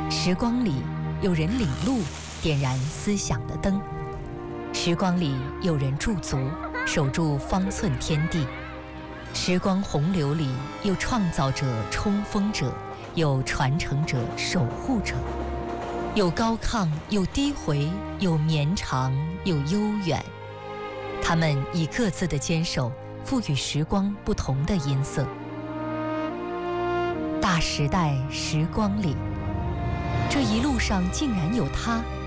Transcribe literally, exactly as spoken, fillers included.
时光里有人领路，点燃思想的灯；时光里有人驻足，守住方寸天地；时光洪流里有创造者、冲锋者，有传承者、守护者，有高亢，有低回，有绵长，有悠远。他们以各自的坚守，赋予时光不同的音色。大时代，时光里，这一路上竟然有他。